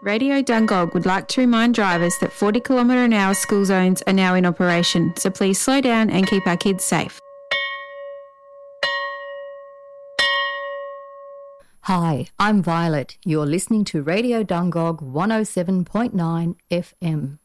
Radio Dungog would like to remind drivers that 40 km/h school zones are now in operation, so please slow down and keep our kids safe. Hi, I'm Violet. You're listening to Radio Dungog 107.9 FM.